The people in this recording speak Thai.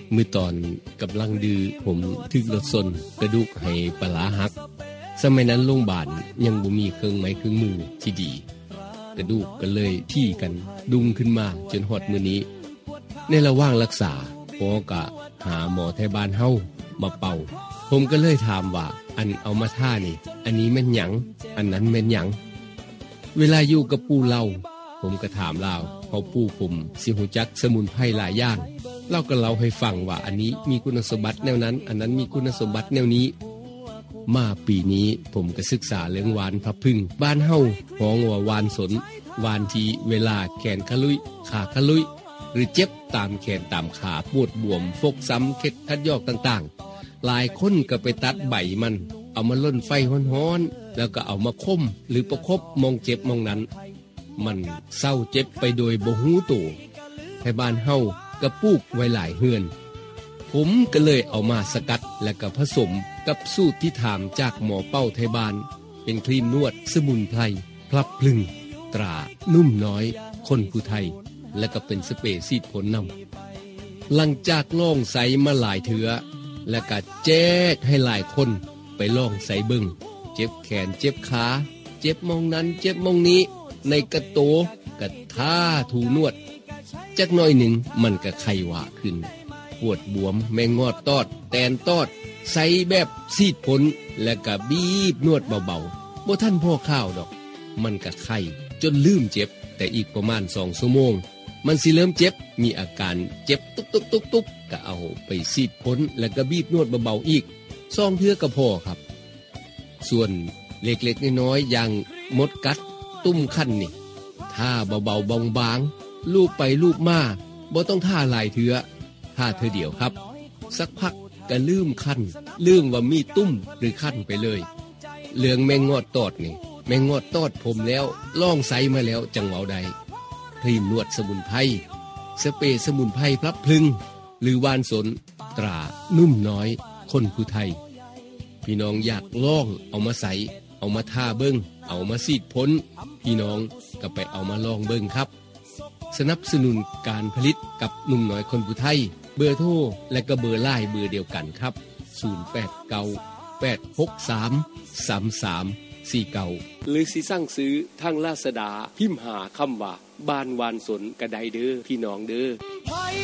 มื้อตอนกําลังดื้อผมถึกรถชนกระดูกให้ปลาหักสมัยนั้นโรงพยาบาลยังบ่มีเครื่องไม้เครื่องมือที่ดีกระดูกก็เลยที่กันดุงขึ้นมาจนฮอดมื้อนี้ในระหว่างรักษาหมอก็หาหมอไทบ้านเฮามาเป่าผมก็เลยถามว่าอันเอามาท่านี่อันนี้แม่นหยังอันนั้นแม่นหยังเวลาอยู่กับปู่เราผมก็ถามลาวเพราะปู่ผมสิฮู้จักสมุนไพรหลายอย่างเราก็เล่าให้ฟังว่าอันนี้มีคุณสมบัติแนวนั้นอันนั้นมีคุณสมบัติแนวนี้มาปีนี้ผมก็ศึกษาเรื่องหวานพับพึ่งบ้านเฮาฮ้องว่าหวานสนหวานที่เวลาแขนขลุยขาขลุยหรือเจ็บตามแขนตามขาปวดบวมฟกซ้ำเข็ดคัดยอกต่างๆหลายคนก็ไปตัดใบมันเอามาล่นไฟฮ้อนๆแล้วก็เอามาคมหรือประคบมองเจ็บมองนั้นมันเศร้าเจ็บไปโดยบ่ฮู้ตัวให้บ้านเฮาก็ปลูกไว้หลายเฮือนผมก็เลยเอามาสกัดและก็ผสมกับสูตรที่ถามจากหมอเป้าไทบ้านเป็นครีมนวดสมุนไพรพลับพลึงตรานุ่มน้อยคนผู้ไทยและก็เป็นสเปรย์ฉีดผลนำหลังจากลองใส่มาหลายเถือและก็แจ้กให้หลายคนไปลองใส่เบิ่งเจ็บแขนเจ็บขาเจ็บมองนั้นเจ็บมองนี้ในกระโตกระท่าถูนวดจักหน่อยหนึ่งมันก็ไข้หวาขึ้นปวดบวมแมงงอดตอดแตนตอดใส่แบบซีดผลและก็บีบนวดเบาๆบ่ทันพอข้าวดอกมันก็ไข้จนลืมเจ็บแต่อีกประมาณ2ชั่วโมงมันสิเริ่มเจ็บมีอาการเจ็บตุกๆๆๆก็เอาไปซีดผลแล้วก็บีบนวดเบาๆอีก2เทื่อก็พอครับส่วนเล็กๆน้อยๆอย่างมดกัดตุ้มคันนี่ถ้าเบาๆบางๆลูบไปลูบมาบ่ต้องท่าหลายเทื่อท่าเทื่อเดียวครับสักพักก็ลืมคันลืมว่ามีตุ้มหรือคันไปเลยเรื่องแมงงอดตอดนี่แมงงอดตอดผมแล้วลองใส่มาแล้วจังเว้าใดครีมนวดสมุนไพรสเปรย์สมุนไพรพลับพลึงหรือวานสนตรานุ่มน้อยคนผู้ไทยพี่น้องอยากลองเอามาใส่เอามาท่าเบิ่งเอามาซีดพ้นพี่น้องก็ไปเอามาลองเบิ่งครับสนับสนุนการผลิตกับหนุ่มน้อยคนผู้ไทยเบอร์โทรและก็เบอร์ไลน์เบอร์เดียวกันครับ0898633349หรือสิสั่งซื้อทางลาซาดาพิมพ์หาคำว่าบ้านวานสนก็ได้เด้อพี่น้องเด้อ